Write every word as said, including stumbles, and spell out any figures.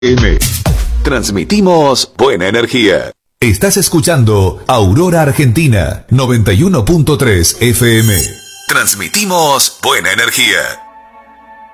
M. Transmitimos buena energía. Estás escuchando Aurora Argentina noventa y uno punto tres F M. Transmitimos buena energía.